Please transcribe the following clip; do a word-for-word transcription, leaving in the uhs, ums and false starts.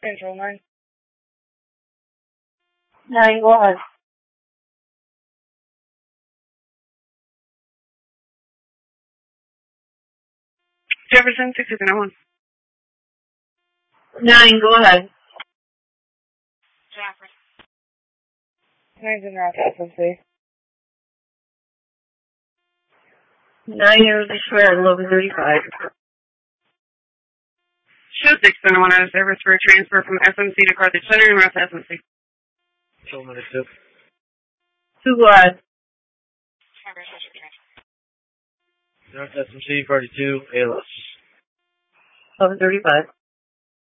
Control nine. Nine, go ahead. Jefferson, six seven one. Nine, go ahead. Jefferson. Nine's in Route S M C. Nine, Early Square, eleven thirty-five. Show six seven one out of service for a transfer from S M C to Carthage Center and Route S M C. Show minute two. Two, go ahead. North S M C, party two, A L S. eleven thirty-five.